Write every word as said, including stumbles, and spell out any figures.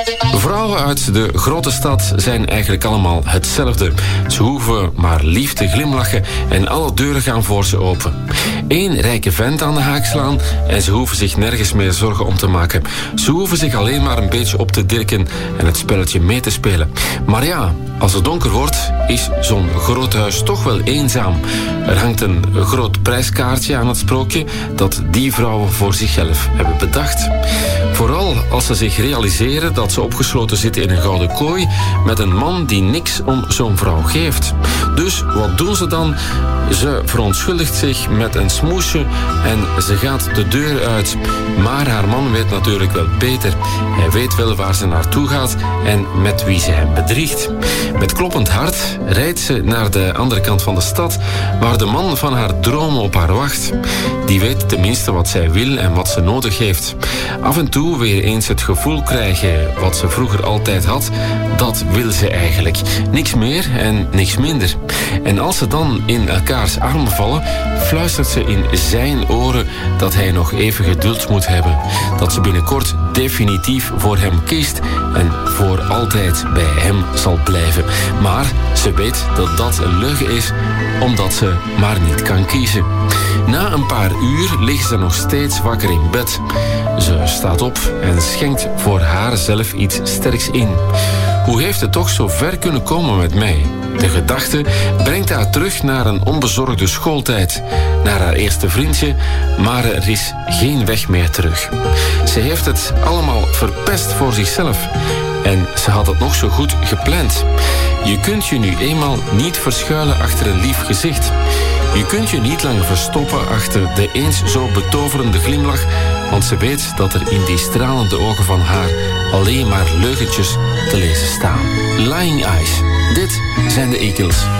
Vrouwen uit de grote stad zijn eigenlijk allemaal hetzelfde. Ze hoeven maar lief te glimlachen en alle deuren gaan voor ze open. Eén rijke vent aan de haak slaan en ze hoeven zich nergens meer zorgen om te maken. Ze hoeven zich alleen maar een beetje op te dirken en het spelletje mee te spelen. Maar ja, als het donker wordt, is zo'n groot huis toch wel eenzaam. Er hangt een groot prijskaartje aan het sprookje dat die vrouwen voor zichzelf hebben bedacht. Vooral als ze zich realiseren dat ze opgesloten zitten in een gouden kooi met een man die niks om zo'n vrouw geeft. Dus wat doen ze dan? Ze verontschuldigt zich met een smoesje en ze gaat de deur uit. Maar haar man weet natuurlijk wel beter. Hij weet wel waar ze naartoe gaat en met wie ze hem bedriegt. Met kloppend hart rijdt ze naar de andere kant van de stad, waar de man van haar dromen op haar wacht. Die weet tenminste wat zij wil en wat ze nodig heeft. Af en toe weer eens het gevoel krijgen wat ze vroeger altijd had, dat wil ze eigenlijk. Niks meer en niks minder. En als ze dan in elkaars armen vallen, fluistert ze in zijn oren dat hij nog even geduld moet hebben. Dat ze binnenkort definitief voor hem kiest en voor altijd bij hem zal blijven. Maar ze weet dat dat een leugen is, omdat ze maar niet kan kiezen. Na een paar uur ligt ze nog steeds wakker in bed. Ze staat op en schenkt voor haarzelf iets sterks in. Hoe heeft het toch zo ver kunnen komen met mij? De gedachte brengt haar terug naar een onbezorgde schooltijd, naar haar eerste vriendje, maar er is geen weg meer terug. Ze heeft het allemaal verpest voor zichzelf en ze had het nog zo goed gepland. Je kunt je nu eenmaal niet verschuilen achter een lief gezicht. Je kunt je niet langer verstoppen achter de eens zo betoverende glimlach, want ze weet dat er in die stralende ogen van haar alleen maar leugentjes te lezen staan. Lying Eyes. Dit zijn de Eagles.